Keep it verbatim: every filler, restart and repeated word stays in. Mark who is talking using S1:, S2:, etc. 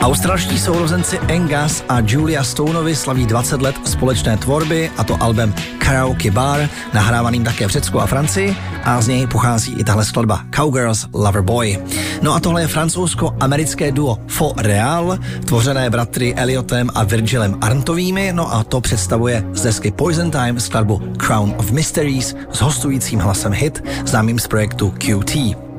S1: Australští sourozenci Angus a Julia Stoneovi slaví dvacet let společné tvorby, a to albem Karaoke Bar, nahrávaným také v Řecku a Francii, a z něj pochází i tahle skladba Cowgirls Loverboy. No a tohle je francouzsko-americké duo For Real, tvořené bratry Elliotem a Virgilem Arntovými, no a to představuje z desky Poison Time skladbu Crown of Mysteries s hostujícím hlasem Hit, známým z projektu Q T.